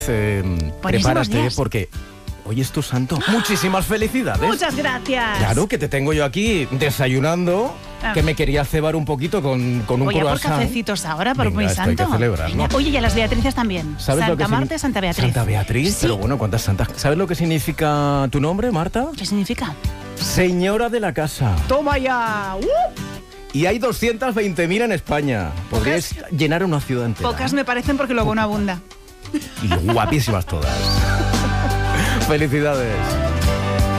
Prepárate días. porque hoy es tu santo. Muchísimas felicidades. Muchas gracias. Claro, que te tengo yo aquí desayunando, que me quería cebar un poquito con un Voy a por croissant. cafecitos ahora, por Venga, muy esto hay santo. que celebrarlo. Venga. Oye, y a las Beatrices también. ¿Sabes lo que Santa Marta y Santa Beatriz. Santa Beatriz, Sí. pero bueno, ¿cuántas santas? ¿Sabes lo que significa tu nombre, Marta? ¿Qué significa? Señora de la casa. ¡Toma ya! Y hay 220.000 en España. Podrías llenar una ciudad entera. Pocas me parecen porque lo bueno abunda. Y guapísimas todas. Felicidades.